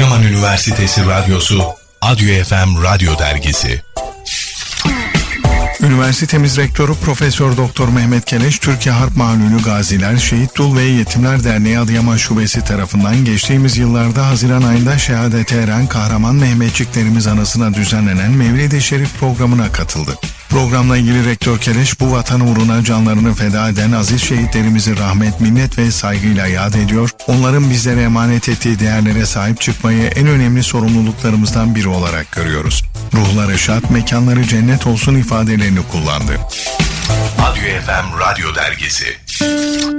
Kahraman Üniversitesi Radyosu Adyo FM Radyo Dergisi. Üniversitemiz Rektörü Profesör Doktor Mehmet Keleş, Türkiye Harp Malulü Gaziler, Şehit Dul ve Yetimler Derneği Adıyaman Şubesi tarafından geçtiğimiz yıllarda Haziran ayında şehadete eren kahraman Mehmetçiklerimiz anısına düzenlenen Mevlid-i Şerif programına katıldı. Programla ilgili Rektör Keleş, bu vatan uğruna canlarını feda eden aziz şehitlerimizi rahmet, minnet ve saygıyla yad ediyor, onların bizlere emanet ettiği değerlere sahip çıkmayı en önemli sorumluluklarımızdan biri olarak görüyoruz. Ruhları şad, mekanları cennet olsun ifadelerini kullandı. Adyo FM Radyo Dergisi.